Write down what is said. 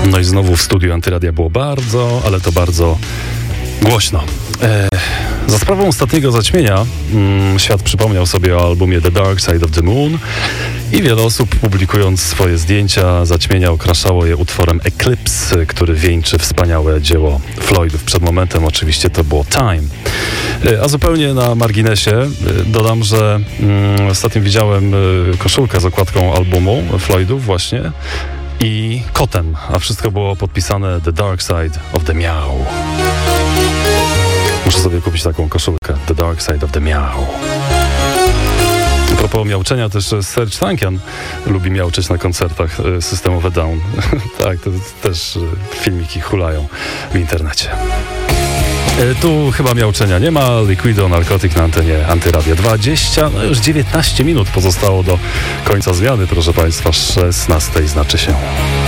No i znowu w studiu Antyradia było bardzo, ale to bardzo głośno. Za sprawą ostatniego zaćmienia świat przypomniał sobie o albumie The Dark Side of the Moon i wiele osób, publikując swoje zdjęcia zaćmienia, okraszało je utworem Eclipse, który wieńczy wspaniałe dzieło Floydów. Przed momentem oczywiście to było Time. A zupełnie na marginesie dodam, że ostatnio widziałem koszulkę z okładką albumu Floydów właśnie i kotem, a wszystko było podpisane The Dark Side of the Meow. Muszę sobie kupić taką koszulkę. The Dark Side of the Meow. A propos miauczenia, też Serge Tankian lubi miauczeć na koncertach System of a Down. Tak, to też filmiki hulają w internecie. Tu chyba miauczenia nie ma. Liquido, Narcotic na antenie Antyradia. już 19 minut pozostało do końca zmiany, proszę Państwa. 16 znaczy się.